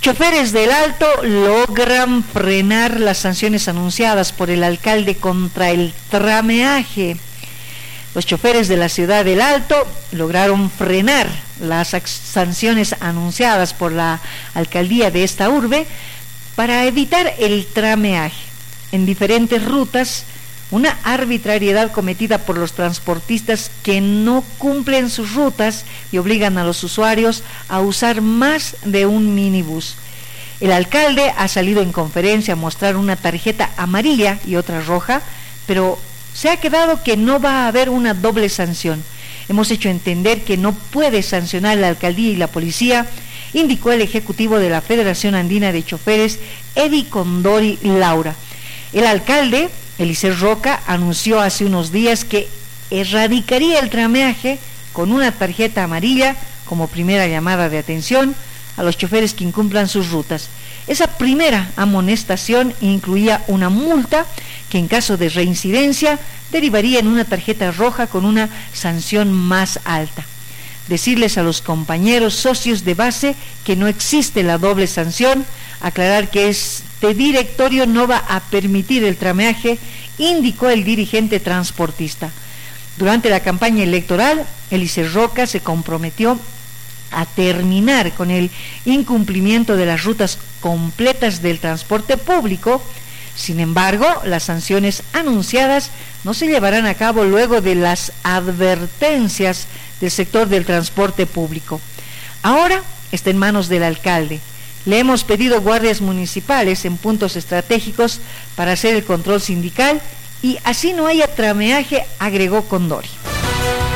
Choferes del Alto logran frenar las sanciones anunciadas por el alcalde contra el trameaje. Los choferes de la ciudad del Alto lograron frenar las sanciones anunciadas por la alcaldía de esta urbe para evitar el trameaje. En diferentes rutas, una arbitrariedad cometida por los transportistas que no cumplen sus rutas y obligan a los usuarios a usar más de un minibús. El alcalde ha salido en conferencia a mostrar una tarjeta amarilla y otra roja, pero se ha quedado que no va a haber una doble sanción. Hemos hecho entender que no puede sancionar la alcaldía y la policía, indicó el ejecutivo de la Federación Andina de Choferes, Eddie Condori Laura. El alcalde Eliseo Roca anunció hace unos días que erradicaría el trameaje con una tarjeta amarilla como primera llamada de atención a los choferes que incumplan sus rutas. Esa primera amonestación incluía una multa que en caso de reincidencia derivaría en una tarjeta roja con una sanción más alta. Decirles a los compañeros socios de base que no existe la doble sanción, aclarar que este directorio no va a permitir el trameaje, indicó el dirigente transportista. Durante la campaña electoral, Eliseo Roca se comprometió a terminar con el incumplimiento de las rutas completas del transporte público. Sin embargo, las sanciones anunciadas no se llevarán a cabo luego de las advertencias del sector del transporte público. Ahora está en manos del alcalde. Le hemos pedido guardias municipales en puntos estratégicos para hacer el control sindical y así no haya trameaje, agregó Condori.